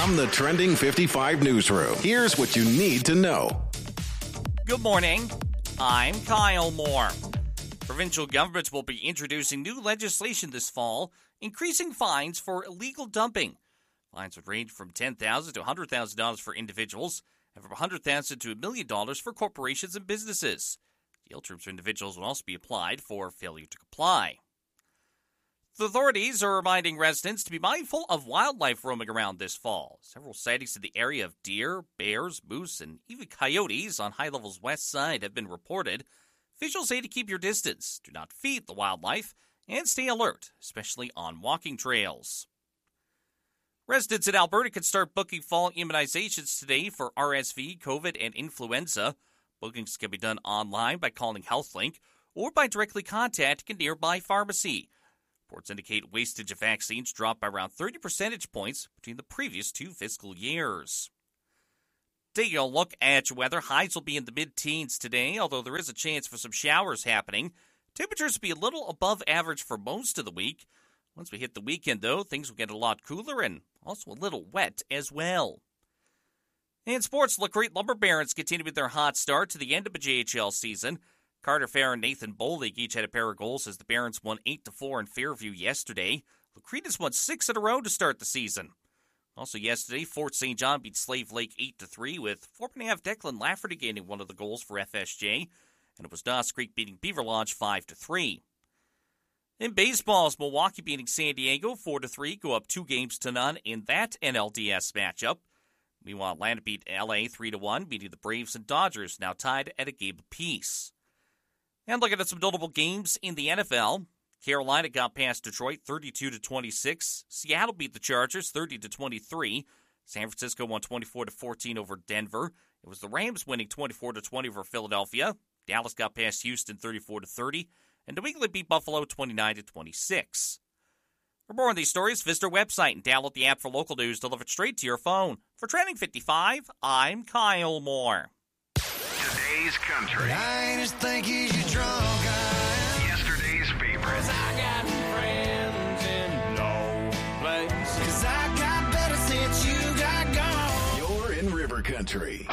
From the Trending 55 newsroom, here's what you need to know. Good morning. I'm Kyle Moore. Provincial governments will be introducing new legislation this fall, increasing fines for illegal dumping. Fines would range from $10,000 to $100,000 for individuals, and from $100,000 to $1 million for corporations and businesses. Jail terms for individuals will also be applied for failure to comply. The authorities are reminding residents to be mindful of wildlife roaming around this fall. Several sightings in the area of deer, bears, moose, and even coyotes on High Level's west side have been reported. Officials say to keep your distance, do not feed the wildlife, and stay alert, especially on walking trails. Residents in Alberta can start booking fall immunizations today for RSV, COVID, and influenza. Bookings can be done online by calling HealthLink or by directly contacting a nearby pharmacy. Reports indicate wastage of vaccines dropped by around 30 percentage points between the previous 2 fiscal years. Taking a look at your weather, highs will be in the mid-teens today, although there is a chance for some showers happening. Temperatures will be a little above average for most of the week. Once we hit the weekend, though, things will get a lot cooler and also a little wet as well. In sports, LaCrete Lumber Barons continue with their hot start to the end of the JHL season. Carter Fair and Nathan Bolig each had a pair of goals as the Barons won 8-4 in Fairview yesterday. LaCrete has won 6 in a row to start the season. Also yesterday, Fort St. John beat Slave Lake 8-3 with 4.5 Declan Lafferty gaining one of the goals for FSJ. And it was Dawes Creek beating Beaver Lodge 5-3. In baseball, Milwaukee beating San Diego 4-3, go up 2-0 in that NLDS matchup. Meanwhile, Atlanta beat LA 3-1, beating the Braves and Dodgers, now tied at a game apiece. And looking at some notable games in the NFL, Carolina got past Detroit 32-26. Seattle beat the Chargers 30-23. San Francisco won 24-14 over Denver. It was the Rams winning 24-20 over Philadelphia. Dallas got past Houston 34-30. And New England beat Buffalo 29-26. For more on these stories, visit our website and download the app for local news delivered straight to your phone. For Trending 55, I'm Kyle Moore. Today's country. I just think he's your drunk guy. Yesterday's favorites. I got friends in low places. 'Cause I got better since you got gone. You're in River Country.